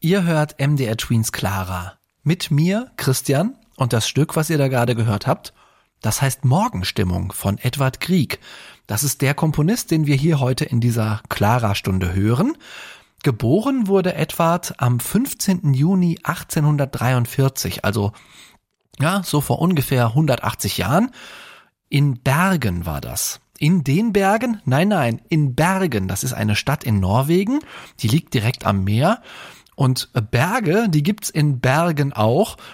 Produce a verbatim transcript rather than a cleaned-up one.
Ihr hört M D R Tweens Clara. Mit mir, Christian, und das Stück, was ihr da gerade gehört habt, das heißt Morgenstimmung von Edvard Grieg. Das ist der Komponist, den wir hier heute in dieser Clara-Stunde hören. Geboren wurde Edvard am fünfzehnten Juni achtzehnhundertdreiundvierzig, also ja, so vor ungefähr hundertachtzig Jahren. In Bergen war das. In den Bergen? Nein, nein, in Bergen. Das ist eine Stadt in Norwegen, die liegt direkt am Meer. Und Berge, die gibt's in Bergen auch.